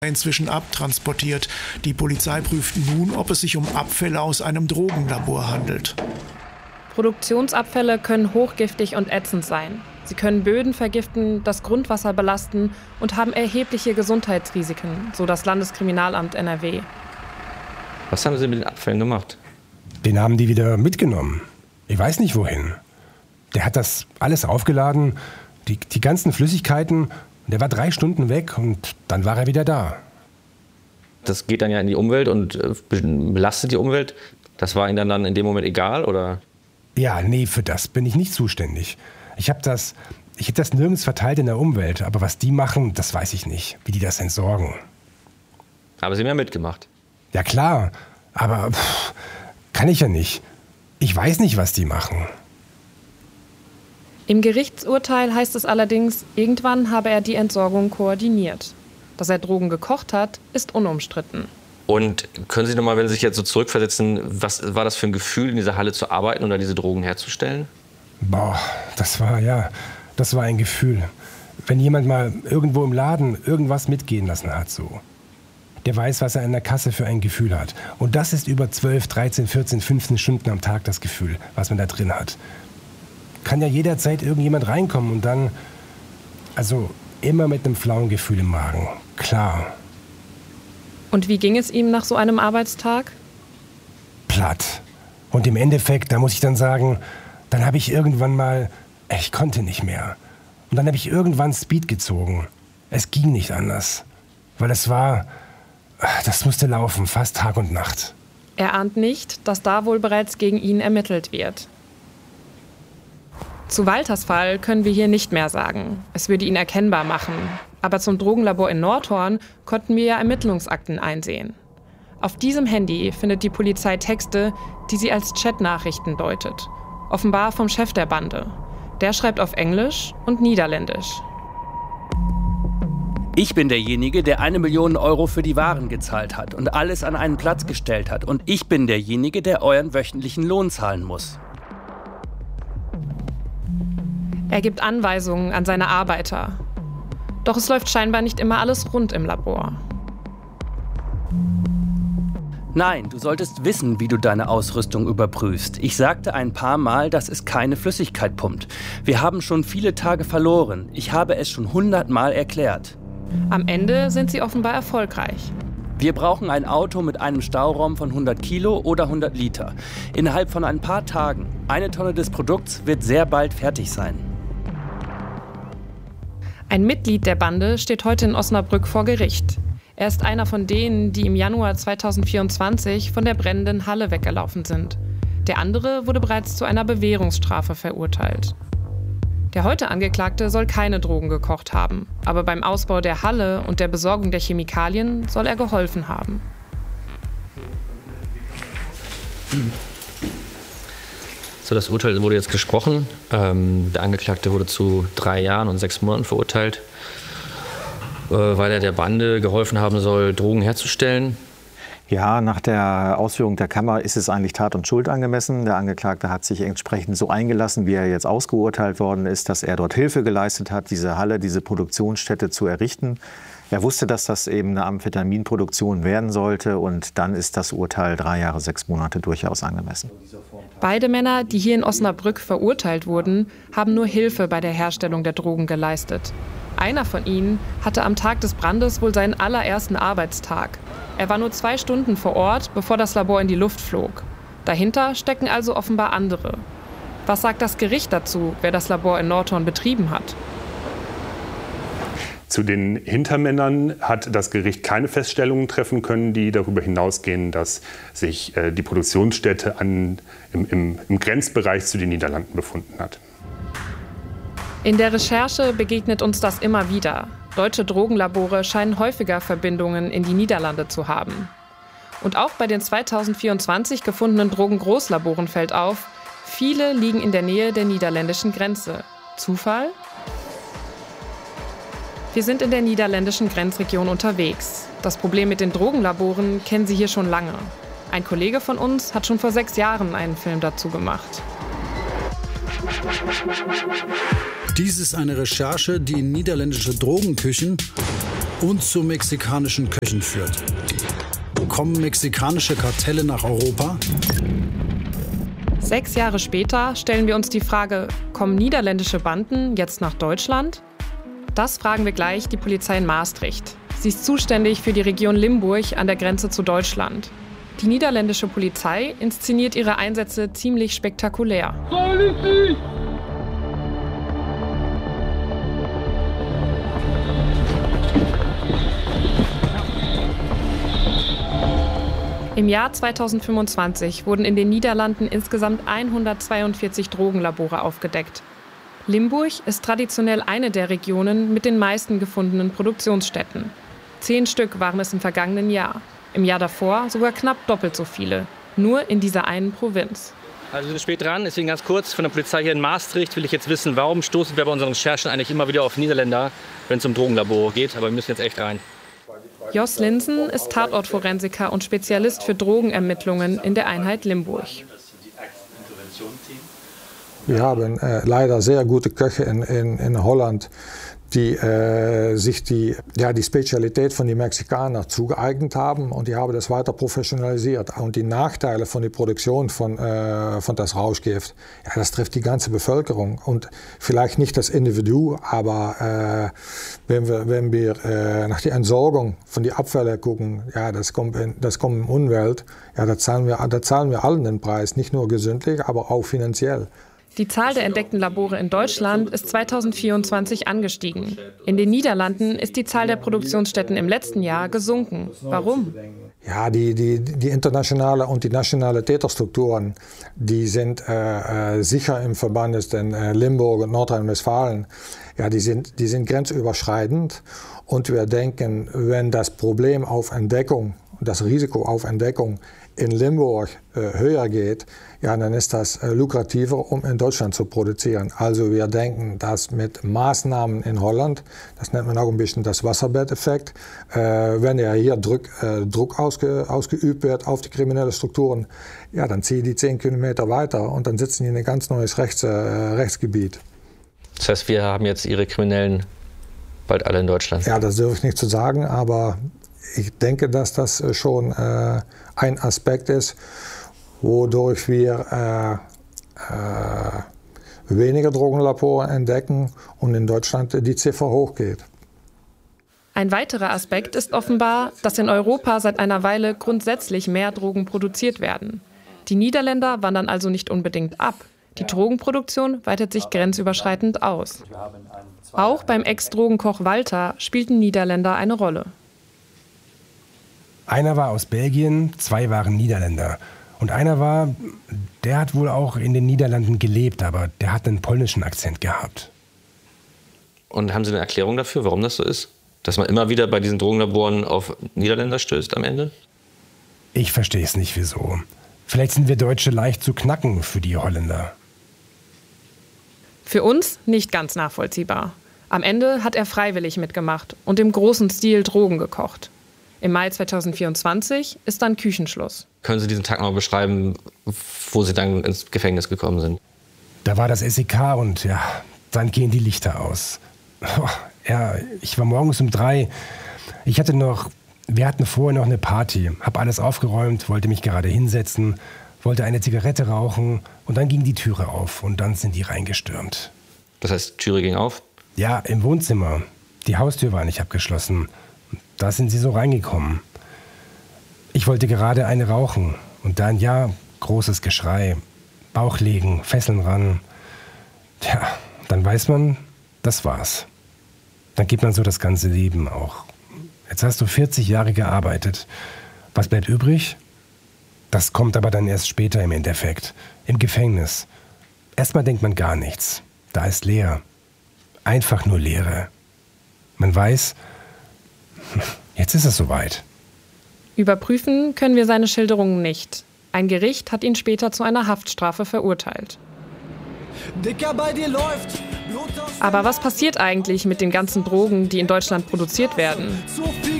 inzwischen abtransportiert. Die Polizei prüft nun, ob es sich um Abfälle aus einem Drogenlabor handelt. Produktionsabfälle können hochgiftig und ätzend sein. Sie können Böden vergiften, das Grundwasser belasten und haben erhebliche Gesundheitsrisiken, so das Landeskriminalamt NRW. Was haben Sie mit den Abfällen gemacht? Den haben die wieder mitgenommen. Ich weiß nicht wohin. Der hat das alles aufgeladen, die ganzen Flüssigkeiten. Der war 3 Stunden weg und dann war er wieder da. Das geht dann ja in die Umwelt und belastet die Umwelt. Das war Ihnen dann in dem Moment egal, oder? Ja, nee, für das bin ich nicht zuständig. Ich hätte das nirgends verteilt in der Umwelt. Aber was die machen, das weiß ich nicht. Wie die das entsorgen. Aber Sie haben ja mitgemacht. Ja klar, aber kann ich ja nicht. Ich weiß nicht, was die machen. Im Gerichtsurteil heißt es allerdings, irgendwann habe er die Entsorgung koordiniert. Dass er Drogen gekocht hat, ist unumstritten. Und können Sie noch mal, wenn Sie sich jetzt so zurückversetzen, was war das für ein Gefühl, in dieser Halle zu arbeiten oder diese Drogen herzustellen? Boah, das war ein Gefühl. Wenn jemand mal irgendwo im Laden irgendwas mitgehen lassen hat, so. Der weiß, was er in der Kasse für ein Gefühl hat. Und das ist über 12, 13, 14, 15 Stunden am Tag das Gefühl, was man da drin hat. Kann ja jederzeit irgendjemand reinkommen und dann, also immer mit einem flauen Gefühl im Magen, klar. Und wie ging es ihm nach so einem Arbeitstag? Platt. Und im Endeffekt, da muss ich dann sagen, dann habe ich irgendwann mal, ich konnte nicht mehr. Und dann habe ich irgendwann Speed gezogen. Es ging nicht anders. Weil das musste laufen, fast Tag und Nacht. Er ahnt nicht, dass da wohl bereits gegen ihn ermittelt wird. Zu Walters Fall können wir hier nicht mehr sagen. Es würde ihn erkennbar machen. Aber zum Drogenlabor in Nordhorn konnten wir ja Ermittlungsakten einsehen. Auf diesem Handy findet die Polizei Texte, die sie als Chatnachrichten deutet. Offenbar vom Chef der Bande. Der schreibt auf Englisch und Niederländisch. Ich bin derjenige, der 1 Million Euro für die Waren gezahlt hat und alles an einen Platz gestellt hat. Und ich bin derjenige, der euren wöchentlichen Lohn zahlen muss. Er gibt Anweisungen an seine Arbeiter. Doch es läuft scheinbar nicht immer alles rund im Labor. Nein, du solltest wissen, wie du deine Ausrüstung überprüfst. Ich sagte ein paar Mal, dass es keine Flüssigkeit pumpt. Wir haben schon viele Tage verloren. Ich habe es schon 100 Mal erklärt. Am Ende sind sie offenbar erfolgreich. Wir brauchen ein Auto mit einem Stauraum von 100 Kilo oder 100 Liter. Innerhalb von ein paar Tagen. 1 Tonne des Produkts wird sehr bald fertig sein. Ein Mitglied der Bande steht heute in Osnabrück vor Gericht. Er ist einer von denen, die im Januar 2024 von der brennenden Halle weggelaufen sind. Der andere wurde bereits zu einer Bewährungsstrafe verurteilt. Der heute Angeklagte soll keine Drogen gekocht haben, aber beim Ausbau der Halle und der Besorgung der Chemikalien soll er geholfen haben. So, das Urteil wurde jetzt gesprochen. Der Angeklagte wurde zu 3 Jahren und 6 Monaten verurteilt, weil er der Bande geholfen haben soll, Drogen herzustellen. Ja, nach der Ausführung der Kammer ist es eigentlich Tat und Schuld angemessen. Der Angeklagte hat sich entsprechend so eingelassen, wie er jetzt ausgeurteilt worden ist, dass er dort Hilfe geleistet hat, diese Halle, diese Produktionsstätte zu errichten. Er wusste, dass das eben eine Amphetaminproduktion werden sollte, und dann ist das Urteil 3 Jahre, 6 Monate durchaus angemessen. Beide Männer, die hier in Osnabrück verurteilt wurden, haben nur Hilfe bei der Herstellung der Drogen geleistet. Einer von ihnen hatte am Tag des Brandes wohl seinen allerersten Arbeitstag. Er war nur 2 Stunden vor Ort, bevor das Labor in die Luft flog. Dahinter stecken also offenbar andere. Was sagt das Gericht dazu, wer das Labor in Nordhorn betrieben hat? Zu den Hintermännern hat das Gericht keine Feststellungen treffen können, die darüber hinausgehen, dass sich die Produktionsstätte im Grenzbereich zu den Niederlanden befunden hat. In der Recherche begegnet uns das immer wieder. Deutsche Drogenlabore scheinen häufiger Verbindungen in die Niederlande zu haben. Und auch bei den 2024 gefundenen Drogengroßlaboren fällt auf, viele liegen in der Nähe der niederländischen Grenze. Zufall? Wir sind in der niederländischen Grenzregion unterwegs. Das Problem mit den Drogenlaboren kennen Sie hier schon lange. Ein Kollege von uns hat schon vor 6 Jahren einen Film dazu gemacht. Dies ist eine Recherche, die in niederländische Drogenküchen und zu mexikanischen Köchen führt. Kommen mexikanische Kartelle nach Europa? 6 Jahre später stellen wir uns die Frage, kommen niederländische Banden jetzt nach Deutschland? Das fragen wir gleich die Polizei in Maastricht. Sie ist zuständig für die Region Limburg an der Grenze zu Deutschland. Die niederländische Polizei inszeniert ihre Einsätze ziemlich spektakulär. Im Jahr 2025 wurden in den Niederlanden insgesamt 142 Drogenlabore aufgedeckt. Limburg ist traditionell eine der Regionen mit den meisten gefundenen Produktionsstätten. 10 Stück waren es im vergangenen Jahr. Im Jahr davor sogar knapp doppelt so viele. Nur in dieser einen Provinz. Also wir sind spät dran, deswegen ganz kurz von der Polizei hier in Maastricht will ich jetzt wissen, warum stoßen wir bei unseren Recherchen eigentlich immer wieder auf Niederländer, wenn es um Drogenlabore geht. Aber wir müssen jetzt echt rein. Jos Linsen ist Tatortforensiker und Spezialist für Drogenermittlungen in der Einheit Limburg. Wir haben leider sehr gute Köche in Holland, die sich die Spezialität von den Mexikanern zugeeignet haben und die haben das weiter professionalisiert. Und die Nachteile von der Produktion von das Rauschgift, ja, das trifft die ganze Bevölkerung und vielleicht nicht das Individu, aber wenn wir nach der Entsorgung von den Abfällen gucken, ja, das kommt in Umwelt, ja, da zahlen wir allen den Preis, nicht nur gesundlich, aber auch finanziell. Die Zahl der entdeckten Labore in Deutschland ist 2024 angestiegen. In den Niederlanden ist die Zahl der Produktionsstätten im letzten Jahr gesunken. Warum? Ja, die internationale und die nationale Täterstrukturen, die sind sicher im Verband in Limburg und Nordrhein-Westfalen. Ja, die sind grenzüberschreitend und wir denken, wenn das Problem auf Entdeckung, das Risiko auf Entdeckung in Limburg höher geht, ja, dann ist das lukrativer, um in Deutschland zu produzieren. Also wir denken, dass mit Maßnahmen in Holland, das nennt man auch ein bisschen das Wasserbetteffekt, wenn ja hier Druck ausgeübt wird auf die kriminellen Strukturen, ja, dann ziehen die 10 Kilometer weiter und dann sitzen die in ein ganz neues Rechtsgebiet. Das heißt, wir haben jetzt Ihre Kriminellen bald alle in Deutschland? Ja, das dürfe ich nicht zu sagen, aber ich denke, dass das schon ein Aspekt ist, wodurch wir weniger Drogenlabore entdecken und in Deutschland die Ziffer hochgeht. Ein weiterer Aspekt ist offenbar, dass in Europa seit einer Weile grundsätzlich mehr Drogen produziert werden. Die Niederländer wandern also nicht unbedingt ab. Die Drogenproduktion weitet sich grenzüberschreitend aus. Auch beim Ex-Drogenkoch Walter spielten Niederländer eine Rolle. Einer war aus Belgien, 2 waren Niederländer. Und einer der hat wohl auch in den Niederlanden gelebt, aber der hat einen polnischen Akzent gehabt. Und haben Sie eine Erklärung dafür, warum das so ist? Dass man immer wieder bei diesen Drogenlaboren auf Niederländer stößt am Ende? Ich verstehe es nicht, wieso. Vielleicht sind wir Deutsche leicht zu knacken für die Holländer. Für uns nicht ganz nachvollziehbar. Am Ende hat er freiwillig mitgemacht und im großen Stil Drogen gekocht. Im Mai 2024 ist dann Küchenschluss. Können Sie diesen Tag mal beschreiben, wo Sie dann ins Gefängnis gekommen sind? Da war das SEK und ja, dann gehen die Lichter aus. Ja, ich war morgens um 3. Wir hatten vorher noch eine Party, habe alles aufgeräumt, wollte mich gerade hinsetzen, wollte eine Zigarette rauchen und dann ging die Türe auf und dann sind die reingestürmt. Das heißt, die Türe ging auf? Ja, im Wohnzimmer. Die Haustür war nicht abgeschlossen. Da sind sie so reingekommen. Ich wollte gerade eine rauchen und dann, ja, großes Geschrei, Bauch legen, Fesseln ran. Tja, dann weiß man, das war's. Dann gibt man so das ganze Leben auch. Jetzt hast du 40 Jahre gearbeitet. Was bleibt übrig? Das kommt aber dann erst später im Endeffekt. Im Gefängnis. Erstmal denkt man gar nichts. Da ist leer. Einfach nur Leere. Man weiß, jetzt ist es soweit. Überprüfen können wir seine Schilderungen nicht. Ein Gericht hat ihn später zu einer Haftstrafe verurteilt. Aber was passiert eigentlich mit den ganzen Drogen, die in Deutschland produziert werden?